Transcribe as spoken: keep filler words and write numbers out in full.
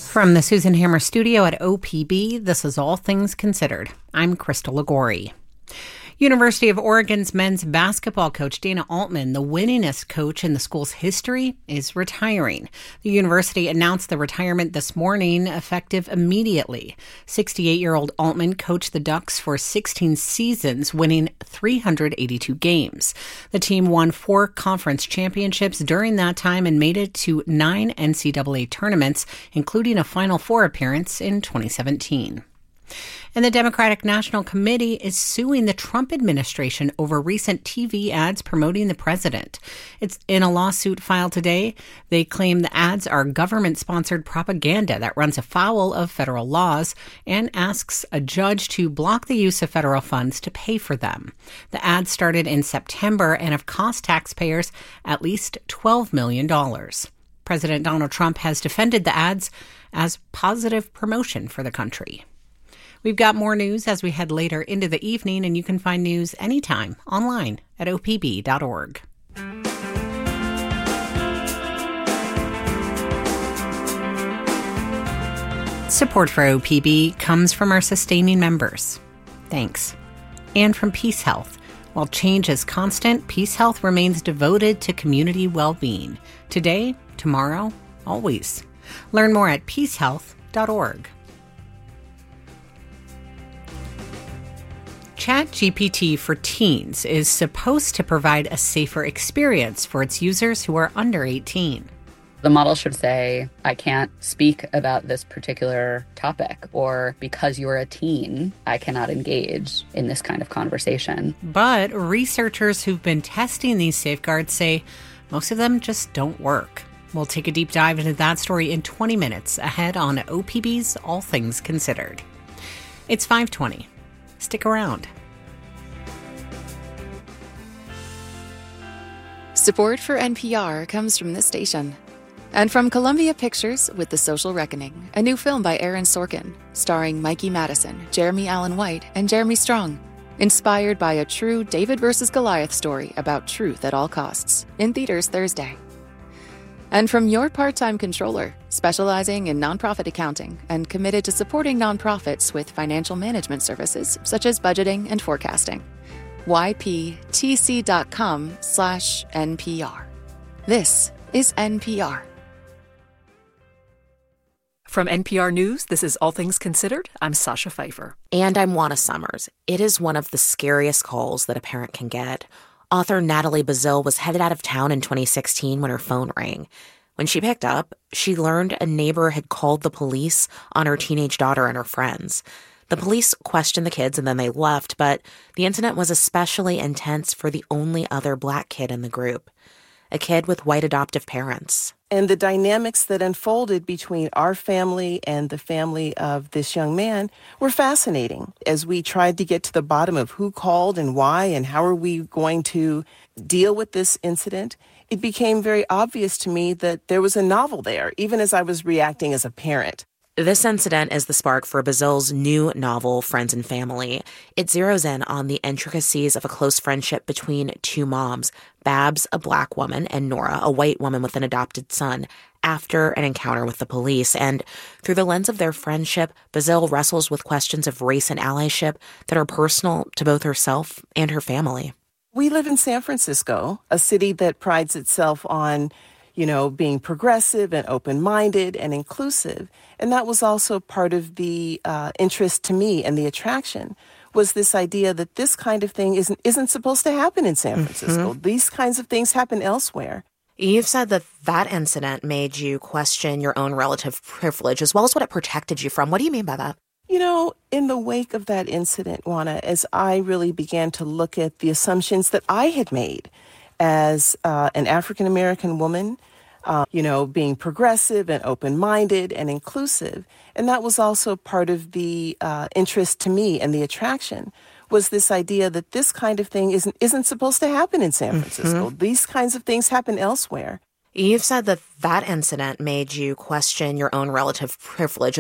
From the Susan Hammer studio at O P B, this is All Things Considered. I'm Crystal Ligori. University of Oregon's men's basketball coach Dana Altman, the winningest coach in the school's history, is retiring. The university announced the retirement this morning, effective immediately. sixty-eight-year-old Altman coached the Ducks for sixteen seasons, winning three hundred eighty-two games. The team won four conference championships during that time and made it to nine N C double A tournaments, including a Final Four appearance in twenty seventeen. And the Democratic National Committee is suing the Trump administration over recent T V ads promoting the president. It's in a lawsuit filed today. They claim the ads are government-sponsored propaganda that runs afoul of federal laws and asks a judge to block the use of federal funds to pay for them. The ads started in September and have cost taxpayers at least twelve million dollars. President Donald Trump has defended the ads as positive promotion for the country. We've got more news as we head later into the evening, and you can find news anytime online at O P B dot org. Support for O P B comes from our sustaining members. Thanks. And from Peace Health. While change is constant, Peace Health remains devoted to community well-being. Today, tomorrow, always. Learn more at peace health dot org. ChatGPT for Teens is supposed to provide a safer experience for its users who are under eighteen. The model should say, I can't speak about this particular topic, or because you're a teen, I cannot engage in this kind of conversation. But researchers who've been testing these safeguards say most of them just don't work. We'll take a deep dive into that story in twenty minutes ahead on O P B's All Things Considered. It's five twenty. Stick around. Support for N P R comes from this station. And from Columbia Pictures with The Social Reckoning, a new film by Aaron Sorkin, starring Mikey Madison, Jeremy Allen White, and Jeremy Strong. Inspired by a true David versus Goliath story about truth at all costs. In theaters Thursday. And from Your Part-Time Controller, specializing in nonprofit accounting and committed to supporting nonprofits with financial management services such as budgeting and forecasting. Y P T C dot com slash N P R. This is N P R. From N P R News, this is All Things Considered. I'm Sasha Pfeiffer. And I'm Juana Summers. It is one of the scariest calls that a parent can get. Author Natalie Bazile was headed out of town in twenty sixteen when her phone rang. When she picked up, she learned a neighbor had called the police on her teenage daughter and her friends. The police questioned the kids and then they left, but the incident was especially intense for the only other Black kid in the group, a kid with white adoptive parents. And the dynamics that unfolded between our family and the family of this young man were fascinating. As we tried to get to the bottom of who called and why and how are we going to deal with this incident, it became very obvious to me that there was a novel there, even as I was reacting as a parent. This incident is the spark for Bazile's new novel, Friends and Family. It zeroes in on the intricacies of a close friendship between two moms, Babs, a Black woman, and Nora, a white woman with an adopted son, after an encounter with the police. And through the lens of their friendship, Bazile wrestles with questions of race and allyship that are personal to both herself and her family. We live in San Francisco, a city that prides itself on, you know, being progressive and open-minded and inclusive. And that was also part of the uh, interest to me and the attraction, was this idea that this kind of thing isn't isn't supposed to happen in San Francisco. Mm-hmm. These kinds of things happen elsewhere. You've said that that incident made you question your own relative privilege as well as what it protected you from. What do you mean by that? You know, in the wake of that incident, Juana, as I really began to look at the assumptions that I had made as uh, an African-American woman, Uh, you know, being progressive and open-minded and inclusive. And that was also part of the uh, interest to me and the attraction, was this idea that this kind of thing isn't isn't supposed to happen in San Francisco. Mm-hmm. These kinds of things happen elsewhere. You've said that that incident made you question your own relative privilege